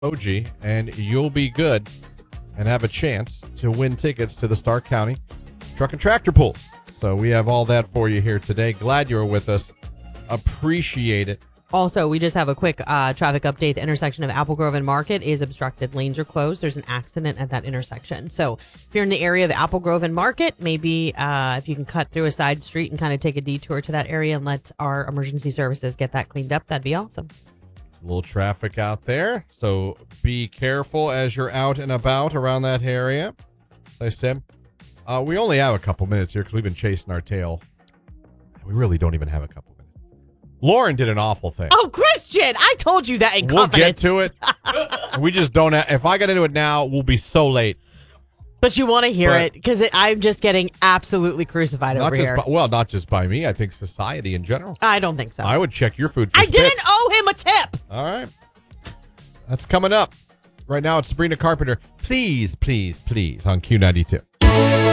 OG, and you'll be good and have a chance to win tickets to the Stark County Truck and Tractor Pull. So we have all that for you here today. Glad you were with us. Appreciate it. Also, we just have a quick traffic update. The intersection of Apple Grove and Market is obstructed. Lanes are closed. There's an accident at that intersection. So if you're in the area of Apple Grove and Market, maybe if you can cut through a side street and kind of take a detour to that area and let our emergency services get that cleaned up, that'd be awesome. A little traffic out there, so be careful as you're out and about around that area. As I said, we only have a couple minutes here because we've been chasing our tail. We really don't even have a couple minutes. Lauren did an awful thing. Oh, Christian, I told you that in We'll confidence. get to it. We just don't have, if I get into it now, we'll be so late. But you want to hear it because I'm just getting absolutely crucified over here. Not just by me. I think society in general. I don't think so. I would check your food for I spit. didn't owe him a tip. All right. That's coming up. Right now, it's Sabrina Carpenter. Please, please, please on Q92.